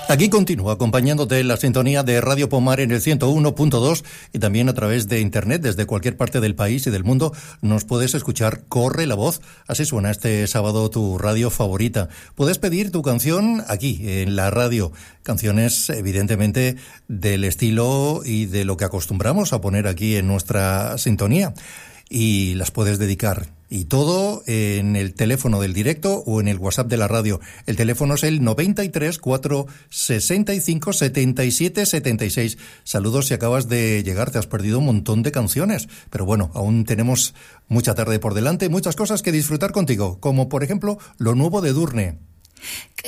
Aquí continúa acompañándote en la sintonía de Radio Pomar en el 101.2 y también a través de internet desde cualquier parte del país y del mundo nos puedes escuchar Corre la Voz. Así suena este sábado tu radio favorita. Puedes pedir tu canción aquí en la radio. Canciones evidentemente del estilo y de lo que acostumbramos a poner aquí en nuestra sintonía. Y las puedes dedicar. Y todo en el teléfono del directo o en el WhatsApp de la radio. El teléfono es el 93 465 77 76. Saludos si acabas de llegar, te has perdido un montón de canciones. Pero bueno, aún tenemos mucha tarde por delante, muchas cosas que disfrutar contigo, como por ejemplo lo nuevo de Edurne.